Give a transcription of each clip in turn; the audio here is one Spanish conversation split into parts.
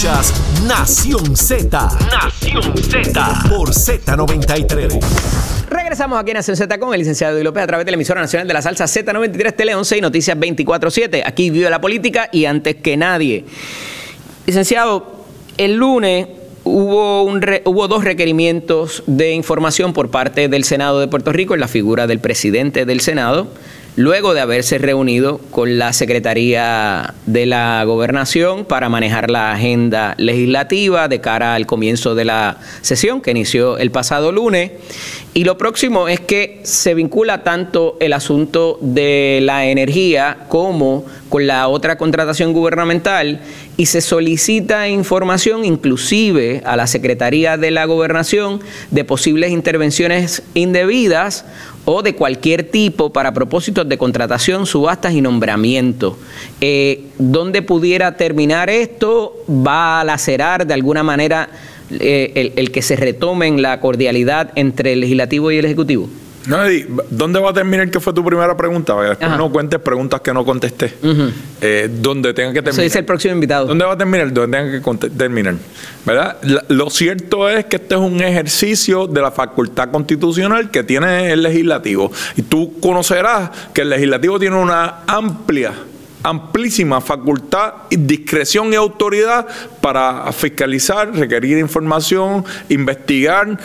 Escuchas Nación Z. Nación Z. Por Z93. Regresamos aquí en Nación Z con el licenciado Eddie López a través de la emisora nacional de la salsa Z93 Tele 11 y Noticias 24/7. Aquí vive la política y antes que nadie. Licenciado, el lunes hubo dos requerimientos de información por parte del Senado de Puerto Rico en la figura del presidente del Senado, luego de haberse reunido con la Secretaría de la Gobernación para manejar la agenda legislativa de cara al comienzo de la sesión que inició el pasado lunes. Y lo próximo es que se vincula tanto el asunto de la energía como con la otra contratación gubernamental y se solicita información inclusive a la Secretaría de la Gobernación de posibles intervenciones indebidas o de cualquier tipo para propósitos de contratación, subastas y nombramiento. ¿Dónde pudiera terminar esto? ¿Va a lacerar de alguna manera el que se retomen la cordialidad entre el Legislativo y el Ejecutivo? No, Eddie, ¿dónde va a terminar? ¿Qué fue tu primera pregunta? Después no cuentes preguntas que no contesté. ¿Dónde tenga que terminar? Eso dice el próximo invitado. ¿Dónde va a terminar? ¿Dónde tenga que terminar? ¿Verdad? Lo cierto es que este es un ejercicio de la facultad constitucional que tiene el Legislativo. Y tú conocerás que el Legislativo tiene una amplísima facultad, discreción y autoridad para fiscalizar, requerir información, investigar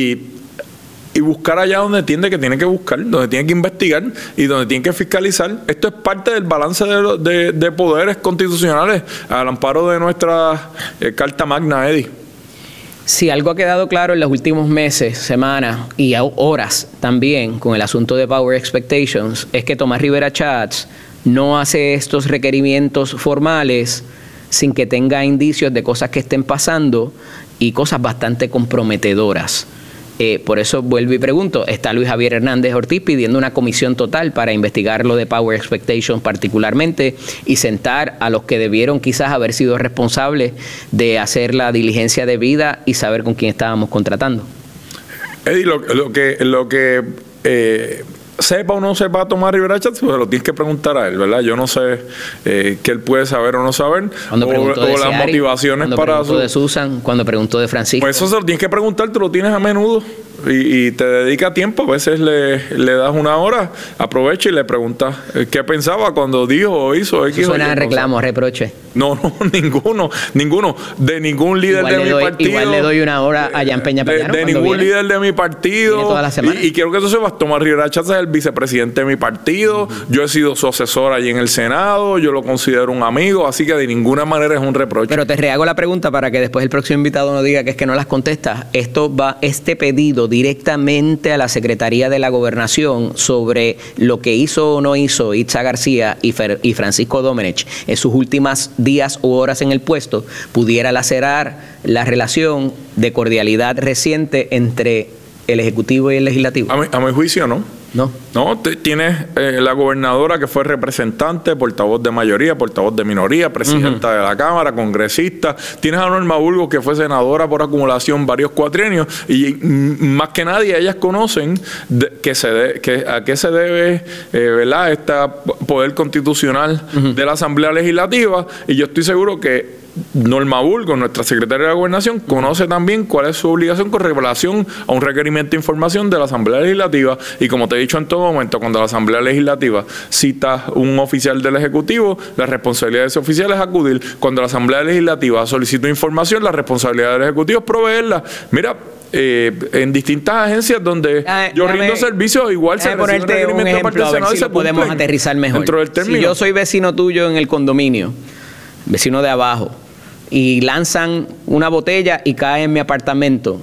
y buscar allá donde entiende que tiene que buscar, donde tiene que investigar y donde tiene que fiscalizar. Esto es parte del balance de poderes constitucionales al amparo de nuestra Carta Magna, Eddie. Si algo ha quedado claro en los últimos meses, semanas y horas también con el asunto de Power Expectations, es que Tomás Rivera Chats no hace estos requerimientos formales sin que tenga indicios de cosas que estén pasando y cosas bastante comprometedoras. Por eso vuelvo y pregunto, ¿está Luis Javier Hernández Ortiz pidiendo una comisión total para investigar lo de Power Expectations particularmente y sentar a los que debieron quizás haber sido responsables de hacer la diligencia debida y saber con quién estábamos contratando? Eddie, lo que sepa o no sepa Tomás Rivera Chats, pues lo tienes que preguntar a él, ¿verdad? Yo no sé qué él puede saber o no saber, o las motivaciones para su... de Susan, cuando preguntó de Francisco. Pues eso se lo tienes que preguntar, tú lo tienes a menudo y te dedica tiempo, a veces le das una hora, aprovecha y le preguntas qué pensaba cuando dijo o hizo X. Suena a reclamo, reproche. No, ninguno, de ningún líder de mi partido. Igual le doy una hora a Jan Peña Payano. De ningún líder de mi partido. Toda la semana. Y quiero que tú sepas, Tomás Rivera Chats es el vicepresidente de mi partido. Yo he sido su asesor allí en el Senado. Yo lo considero un amigo, así que de ninguna manera es un reproche. Pero te rehago la pregunta para que después el próximo invitado no diga que es que no las contestas. Este pedido directamente a la Secretaría de la Gobernación sobre lo que hizo o no hizo Itza García y Francisco Domenech en sus últimas días u horas en el puesto, pudiera lacerar la relación de cordialidad reciente entre el Ejecutivo y el Legislativo. A mi juicio, no. No, tienes la gobernadora que fue representante, portavoz de mayoría, portavoz de minoría, presidenta de la Cámara, congresista. Tienes a Norma Burgos, que fue senadora por acumulación varios cuatrienios. Y más que nadie, ellas conocen a qué se debe ¿verdad? Este poder constitucional de la Asamblea Legislativa. Y yo estoy seguro que Norma Burgos, nuestra secretaria de Gobernación, conoce también cuál es su obligación con relación a un requerimiento de información de la Asamblea Legislativa. Y como te he dicho en todo momento, cuando la Asamblea Legislativa cita un oficial del Ejecutivo, la responsabilidad de ese oficial es acudir. Cuando la Asamblea Legislativa solicita información, la responsabilidad del Ejecutivo es proveerla. Mira, en distintas agencias donde yo rindo servicios, igual se recibe un requerimiento de parte del Senado y se podemos aterrizar mejor. Dentro del término. Si yo soy vecino tuyo en el condominio, vecino de abajo, y lanzan una botella y cae en mi apartamento,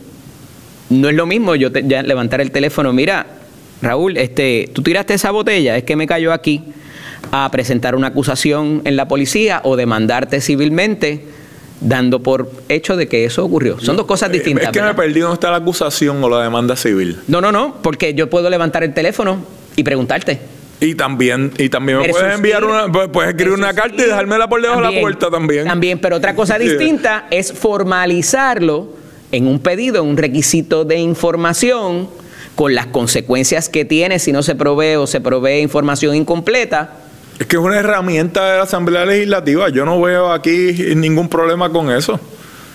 no es lo mismo yo ya levantar el teléfono, mira, Raúl, tú tiraste esa botella, es que me cayó aquí, a presentar una acusación en la policía o demandarte civilmente, dando por hecho de que eso ocurrió. Son dos cosas distintas. Es que me perdí dónde está la acusación o la demanda civil. No, porque yo puedo levantar el teléfono y preguntarte. Y también me puedes enviar puedes escribir una carta y dejármela por debajo de la puerta también. También, pero otra cosa distinta es formalizarlo en un pedido, en un requisito de información, con las consecuencias que tiene si no se provee o se provee información incompleta. Es que es una herramienta de la Asamblea Legislativa. Yo no veo aquí ningún problema con eso.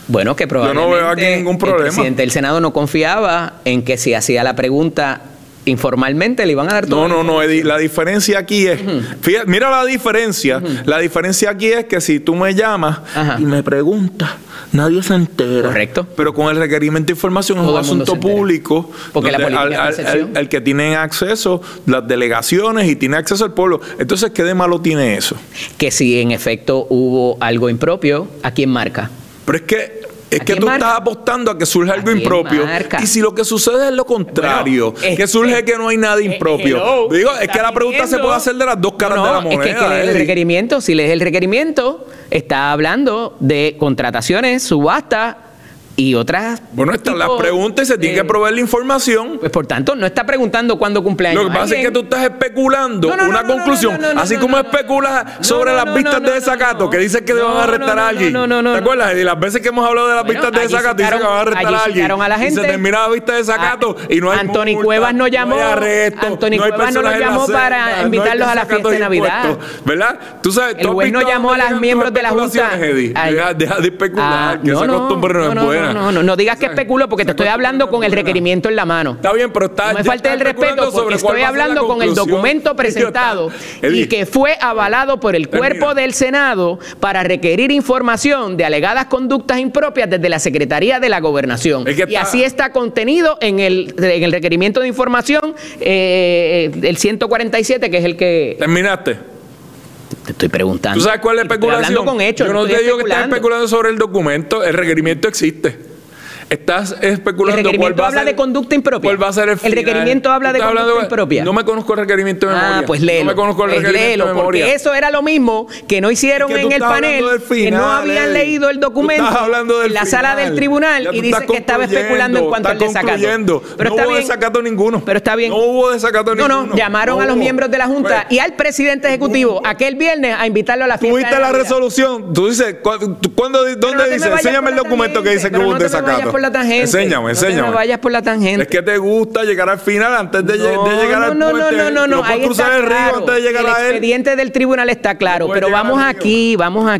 Bueno, que probablemente yo no veo aquí ningún problema. El presidente del Senado no confiaba en que si hacía la pregunta informalmente le iban a dar todo. No, Eddie, la diferencia aquí es, fíjate, mira la diferencia. La diferencia aquí es que si tú me llamas y me preguntas, nadie se entera. Correcto. Pero con el requerimiento de información es un asunto público. Porque la política el que tiene acceso, las delegaciones y tiene acceso al pueblo. Entonces, ¿qué de malo tiene eso? Que si en efecto hubo algo impropio, ¿a quién marca? Pero es que tú estás apostando a que surja algo impropio. Y si lo que sucede es lo contrario, que surge que no hay nada impropio. Digo, es que la pregunta se puede hacer de las dos caras de la moneda. Es que lees el requerimiento. Si lees el requerimiento, está hablando de contrataciones, subasta y otras. Bueno, están las preguntas y se tiene que proveer la información. Pues por tanto, no está preguntando cuándo cumpleaños. Lo que pasa es que tú estás especulando una conclusión. Así como especulas sobre las vistas de desacato, que dices que te van a arrestar a alguien. ¿Te acuerdas? Y las veces que hemos hablado de las vistas de desacato, dicen que van a arrestar a alguien. Y se termina la vista de desacato y no hay Anthony Cuevas no llamó. Anthony Cuevas no lo llamó para invitarlos a la fiesta de Navidad. ¿Verdad? Tú sabes, el juez no llamó a los miembros de la Junta. Deja de especular, que esa costumbre no es buena. No digas que especulo porque te estoy hablando con el requerimiento en la mano. Está bien, pero está. No me falte el respeto porque estoy hablando con el documento presentado y que fue avalado por el cuerpo del Senado para requerir información de alegadas conductas impropias desde la Secretaría de la Gobernación. Y así está contenido en el requerimiento de información, el 147, que es el que. ¿Terminaste? Te estoy preguntando. ¿Tú sabes cuál es la especulación? Estoy hablando con hechos. Yo no te digo que estás especulando sobre el documento. El requerimiento existe. Estás especulando. El requerimiento habla de conducta impropia. ¿Cuál va a ser el final? El requerimiento habla de conducta impropia. No me conozco el requerimiento de memoria. Pues léelo. No me conozco el requerimiento de memoria. Porque eso era lo mismo que no hicieron en el panel, que no habían leído el documento en la sala del tribunal y dicen que estaba especulando en cuanto al desacato. Pero no hubo desacato ninguno. Pero está bien. No hubo desacato ninguno. No, llamaron a los miembros de la Junta y al presidente ejecutivo aquel viernes a invitarlo a la fiesta. ¿Tuviste la resolución? Tú dices, ¿dónde dice? Enséñame el documento que dice que hubo un desacato. Enséñame. No te me vayas por la tangente. Es que te gusta llegar al final antes de llegar al puente. No. Ahí cruzar el río antes de llegar a él. El expediente del tribunal está claro, pero vamos aquí.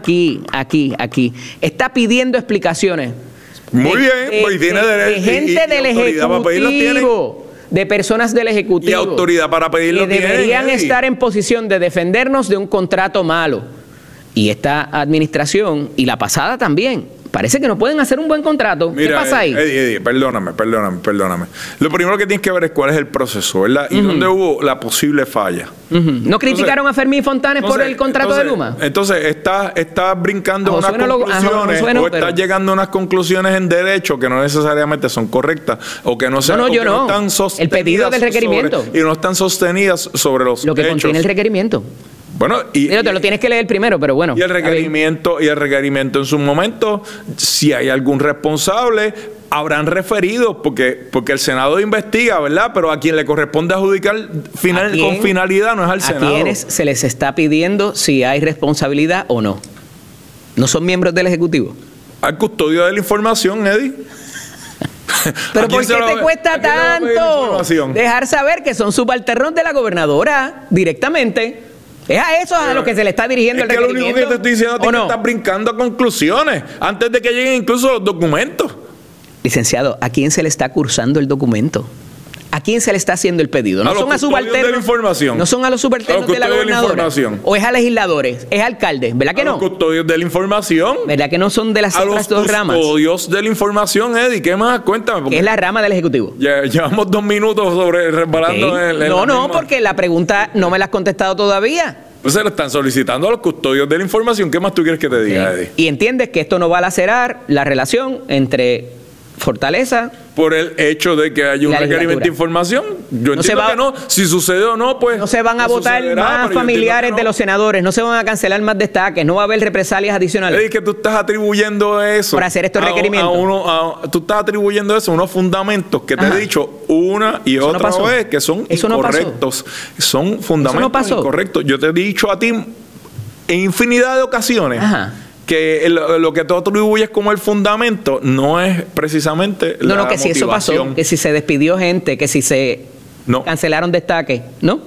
Está pidiendo explicaciones. Muy bien, pues tiene derecho. De gente del Ejecutivo. De personas del Ejecutivo. Y autoridad para pedirlo. Que deberían estar en posición de defendernos de un contrato malo. Y esta administración, y la pasada también, parece que no pueden hacer un buen contrato. Mira, ¿qué pasa ahí? Eddie, perdóname. Lo primero que tienes que ver es cuál es el proceso, ¿verdad? Y dónde hubo la posible falla. ¿No criticaron a Fermín Fontanes por el contrato de Luma? Entonces, estás brincando unas conclusiones o estás llegando a unas conclusiones en derecho que no necesariamente son correctas o que no están sostenidas. El pedido del requerimiento. Y no están sostenidas sobre los lo que hechos. Contiene el requerimiento. Bueno, te lo tienes que leer primero, pero bueno. Y el requerimiento en su momento, si hay algún responsable, habrán referido, porque el Senado investiga, ¿verdad? Pero a quien le corresponde adjudicar con finalidad no es al Senado. ¿A quiénes se les está pidiendo si hay responsabilidad o no? ¿No son miembros del Ejecutivo? Al custodio de la información, Eddie. ¿Pero por qué te cuesta tanto dejar saber que son subalternos de la gobernadora directamente? Es a eso a lo que se le está dirigiendo el requerimiento. Es que lo único que te estoy diciendo es que estás brincando a conclusiones antes de que lleguen incluso los documentos. Licenciado, ¿a quién se le está cursando el documento? ¿A quién se le está haciendo el pedido? No son a subalternos de la información. No son a los subalternos de la gobernadora. O es a legisladores, es a alcaldes, ¿verdad que no? A los custodios de la información. ¿Verdad que no son de las otras dos ramas? A los custodios de la información, Eddie. ¿Qué más? Cuéntame. ¿Qué es la rama del Ejecutivo? Llevamos 2 minutos resbalando porque la pregunta no me la has contestado todavía. Pues se lo están solicitando a los custodios de la información. ¿Qué más tú quieres que te diga, Eddie? Y entiendes que esto no va a lacerar la relación entre Fortaleza por el hecho de que haya un requerimiento de información. Yo entiendo que no. Si sucede o no, pues no se van a votar más familiares de los senadores, no se van a cancelar más destaques, no va a haber represalias adicionales. Es que tú estás atribuyendo eso por hacer estos requerimientos. Tú estás atribuyendo eso a unos fundamentos que te he dicho una y otra vez que son incorrectos. Son fundamentos incorrectos. Yo te he dicho a ti en infinidad de ocasiones que lo que tú atribuyes como el fundamento no es precisamente la motivación. Si eso pasó, que si se despidió gente, que si se cancelaron destaques, ¿no?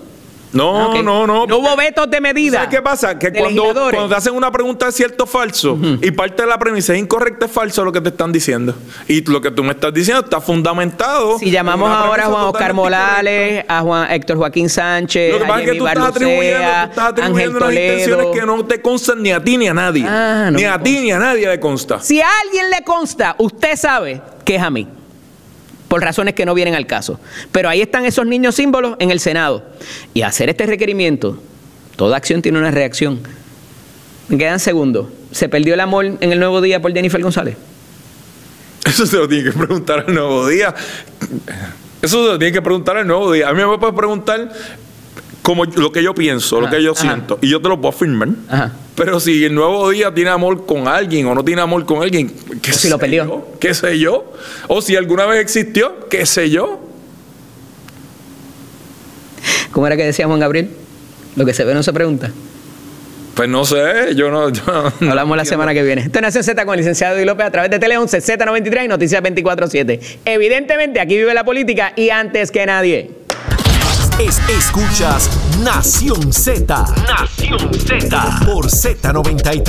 No, no. No hubo vetos de medida. ¿Sabes qué pasa? Que cuando te hacen una pregunta de cierto o falso y parte de la premisa es incorrecta, es falso lo que te están diciendo. Y lo que tú me estás diciendo está fundamentado. Si llamamos ahora a Juan Oscar Morales, a Héctor Joaquín Sánchez, lo que pasa es que tú estás atribuyendo unas intenciones que no te constan ni a ti ni a nadie. Ni a ti ni a nadie le consta. Si a alguien le consta, usted sabe que es a mí. Por razones que no vienen al caso. Pero ahí están esos niños símbolos en el Senado. Y hacer este requerimiento, toda acción tiene una reacción. Me quedan segundos. ¿Se perdió el amor en el Nuevo Día por Jennifer González? Eso se lo tiene que preguntar al Nuevo Día. Eso se lo tiene que preguntar al Nuevo Día. A mí me puedes preguntar como lo que yo pienso, lo que yo siento. Y yo te lo puedo afirmar. Pero si el Nuevo Día tiene amor con alguien o no tiene amor con alguien, ¿qué sé lo perdió? Yo? ¿Qué sé yo? O si alguna vez existió, ¿qué sé yo? ¿Cómo era que decía Juan Gabriel? Lo que se ve no se pregunta. Pues no sé, yo no hablamos la semana que viene. Esto es Nación Z con el licenciado Eddie López a través de Tele 11, Z93 y Noticias 24/7. Evidentemente, aquí vive la política y antes que nadie. Escuchas Nación Z. Nación Z. Por Z93.